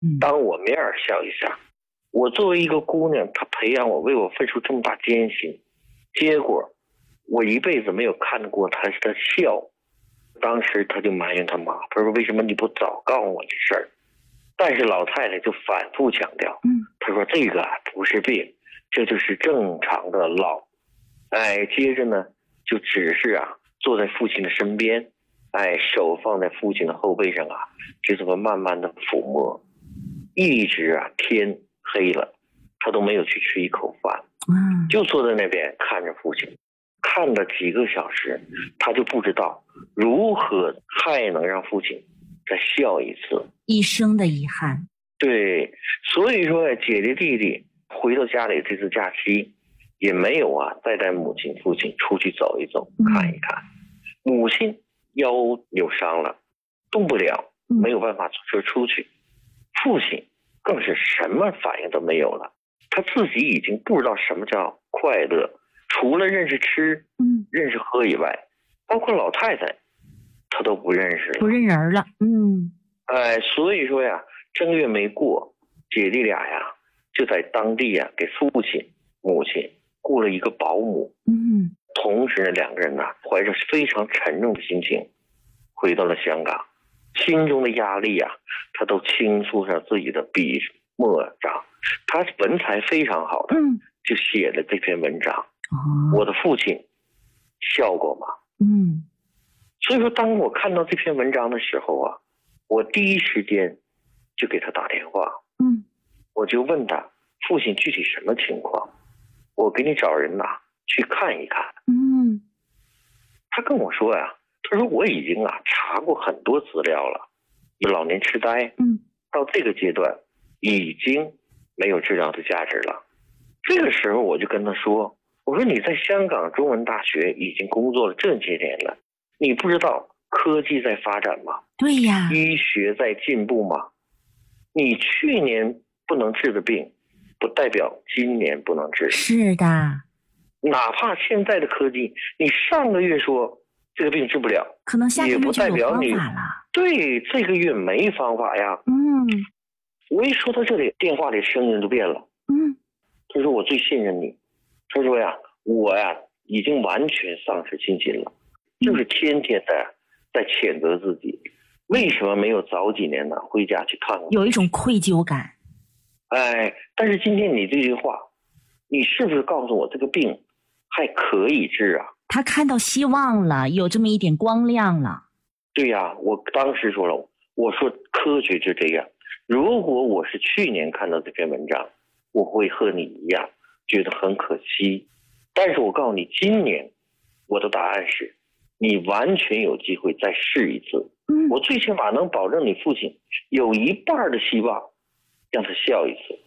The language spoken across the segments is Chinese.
当我面笑一下。我作为一个姑娘，她培养我，为我付出这么大艰辛，结果我一辈子没有看过她的笑。当时她就埋怨她妈，她说为什么你不早告诉我这事儿？但是老太太就反复强调，她说这个不是病，这就是正常的老。接着呢就只是坐在父亲的身边，手放在父亲的后背上就这么慢慢的抚摸，一直天黑了，他都没有去吃一口饭，就坐在那边看着父亲，看了几个小时，他就不知道如何还能让父亲再笑一次， 一生的遗憾。 对，所以说姐姐弟弟回到家里这次假期也没有再带母亲父亲出去走一走，看一看。母亲腰扭伤了，动不了，没有办法坐车出去。父亲更是什么反应都没有了，他自己已经不知道什么叫快乐，除了认识吃认识喝以外，包括老太太他都不认识了， 不认人了。 所以说正月没过，姐弟俩就在当地给父亲母亲雇了一个保姆。同时呢，两个人怀着非常沉重的心情回到了香港，心中的压力他都倾诉上自己的笔墨章。他文采非常好的，就写了这篇文章。我的父亲笑过吗？所以说当我看到这篇文章的时候我第一时间就给他打电话。我就问他父亲具体什么情况，我给你找人去看一看。他跟我说他说我已经查过很多资料了，老年痴呆到这个阶段已经没有治疗的价值了。这个时候我就跟他说，我说你在香港中文大学已经工作了这些年了，你不知道科技在发展吗？ 对呀， 医学在进步吗？你去年不能治的病不代表今年不能治。 是的， 哪怕现在的科技，你上个月说这个病治不了， 可能下个月就有方法了。也不代表你对这个月没方法呀。我一说到这里，电话里声音都变了。他说我最信任你。他说我已经完全丧失信心了，就是天天的在谴责自己，为什么没有早几年回家去看看， 有一种愧疚感。 但是今天你这句话，你是不是告诉我这个病还可以治他看到希望了，有这么一点光亮了。 对呀，我当时说了，我说科学就这样。如果我是去年看到这篇文章，我会和你一样觉得很可惜。但是我告诉你，今年我的答案是你完全有机会再试一次。我最起码能保证你父亲有一半的希望让他笑一次。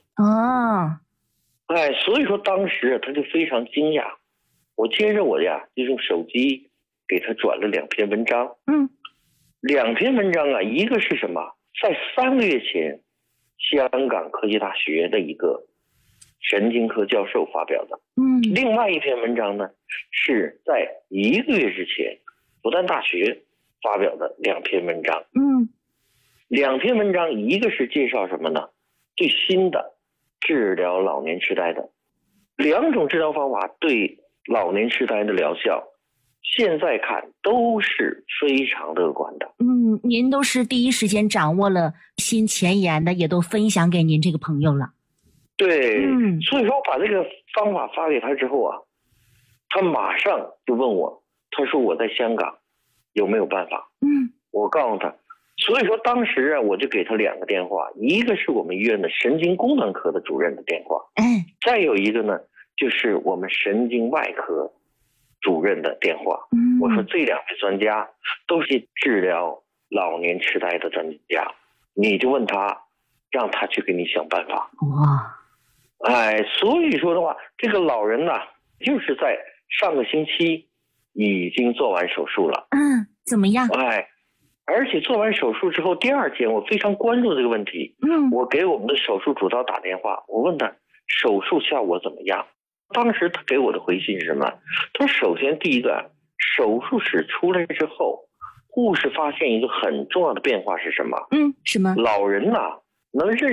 所以说当时他就非常惊讶。我接着我就用手机给他转了2篇文章。2篇文章一个是什么，在3个月前香港科技大学的一个神经科教授发表的。另外一篇文章呢是在1个月之前复旦大学发表的2篇文章。2篇文章，一个是介绍什么呢？最新的治疗老年痴呆的2种治疗方法，对老年痴呆的疗效现在看都是非常乐观的。 您都是第一时间掌握了新前沿的，也都分享给您这个朋友了。 对，所以说把这个方法发给他之后他马上就问我，他说我在香港有没有办法？我告诉他，所以说当时我就给他2个电话，一个是我们医院的神经功能科的主任的电话，再有一个呢就是我们神经外科主任的电话。我说这2位专家都是治疗老年痴呆的专家，你就问他，让他去给你想办法。所以说的话，这个老人就是在上个星期已经做完手术了。 怎么样？ 而且做完手术之后，第2天我非常关注这个问题。我给我们的手术主刀打电话，我问他手术效果怎么样。当时他给我的回信是什么？他说首先第一个，手术室出来之后，护士发现一个很重要的变化是什么？ 什么？ 老人能认